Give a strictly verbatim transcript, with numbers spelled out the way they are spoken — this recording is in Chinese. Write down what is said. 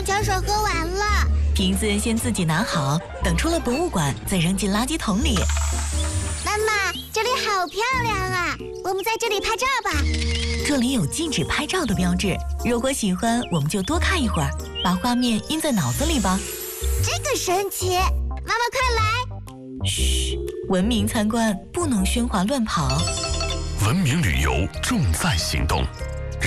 矿泉水喝完了。 瓶子先自己拿好，等出了博物馆再扔进垃圾桶里。 妈妈，这里好漂亮啊！我们在这里拍照吧。 这里有禁止拍照的标志，如果喜欢，我们就多看一会儿，把画面印在脑子里吧。 这个神奇！妈妈，快来！ 嘘，文明参观，不能喧哗乱跑。 文明旅游重在行动。